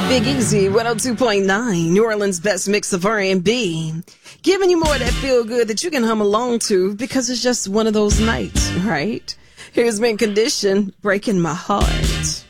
Big Easy, 102.9, New Orleans' best mix of R&B. Giving you more of that feel good that you can hum along to because it's just one of those nights, right? Here's Mint Condition, Breaking My Heart.